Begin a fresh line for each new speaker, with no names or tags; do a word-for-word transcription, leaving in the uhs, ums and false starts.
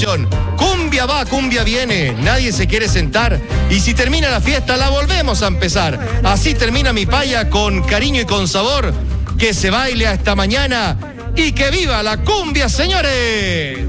canción. Cumbia va, cumbia viene, nadie se quiere sentar. Y si termina la fiesta, la volvemos a empezar. Así termina mi paya con cariño y con sabor. Que se baile hasta mañana y que viva la cumbia, señores.